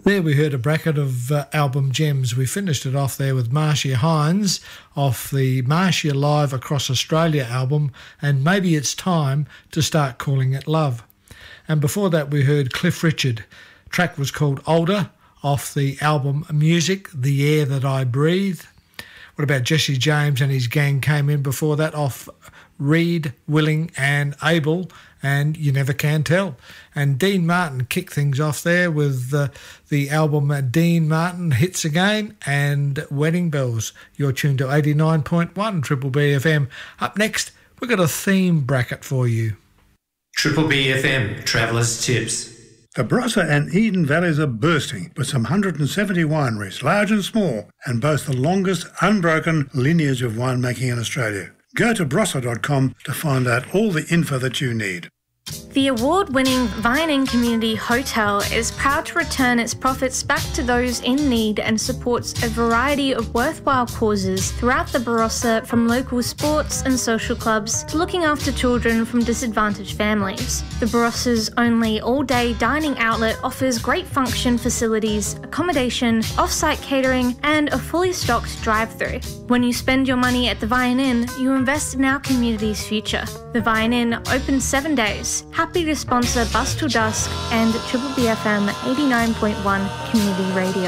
There we heard a bracket of album gems. We finished it off there with Marcia Hines off the Marcia Live Across Australia album, and Maybe It's Time to Start Calling It Love. And before that we heard Cliff Richard. Track was called Older off the album Music, The Air That I Breathe. What about Jesse James and his gang came in before that off Reed, Willing and Abel and You Never Can Tell. And Dean Martin kicked things off there with the album Dean Martin Hits Again and Wedding Bells. You're tuned to 89.1 Triple B FM. Up next, we've got a theme bracket for you. Triple B FM Traveller's Tips. The Barossa and Eden Valleys are bursting with some 170 wineries, large and small, and boast the longest unbroken lineage of winemaking in Australia. Go to barossa.com to find out all the info that you need. The award-winning Vine Inn Community Hotel is proud to return its profits back to those in need and supports a variety of worthwhile causes throughout the Barossa, from local sports and social clubs to looking after children from disadvantaged families. The Barossa's only all-day dining outlet offers great function facilities, accommodation, off-site catering and a fully stocked drive-thru. When you spend your money at the Vine Inn, you invest in our community's future. The Vine Inn opens 7 days. Happy to sponsor Bus Till Dusk and Triple B FM 89.1 Community Radio.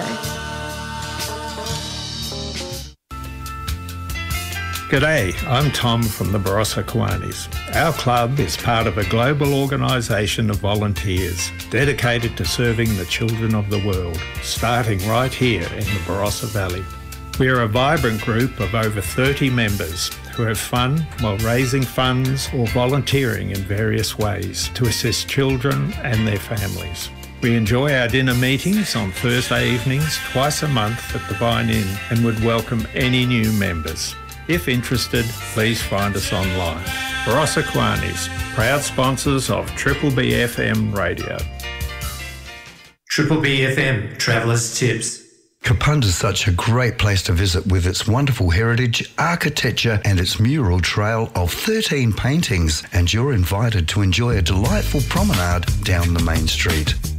G'day, I'm Tom from the Barossa Kiwanis. Our club is part of a global organisation of volunteers dedicated to serving the children of the world, starting right here in the Barossa Valley. We are a vibrant group of over 30 members who have fun while raising funds or volunteering in various ways to assist children and their families. We enjoy our dinner meetings on Thursday evenings twice a month at the Vine Inn and would welcome any new members. If interested, please find us online. Barossa Kiwanis, proud sponsors of Triple B FM Radio. Triple B FM Traveller's Tips. Kapunda is such a great place to visit with its wonderful heritage, architecture and its mural trail of 13 paintings, and you're invited to enjoy a delightful promenade down the main street.